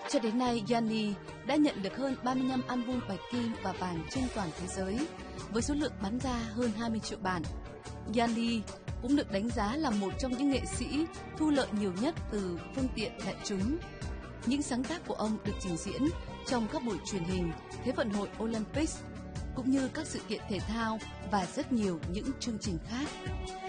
Cho đến nay, Yanni đã nhận được hơn 35 album bạch kim và vàng trên toàn thế giới, với số lượng bán ra hơn 20 triệu bản. Yanni cũng được đánh giá là một trong những nghệ sĩ thu lợi nhiều nhất từ phương tiện đại chúng. Những sáng tác của ông được trình diễn trong các buổi truyền hình, Thế vận hội Olympics, cũng như các sự kiện thể thao và rất nhiều những chương trình khác.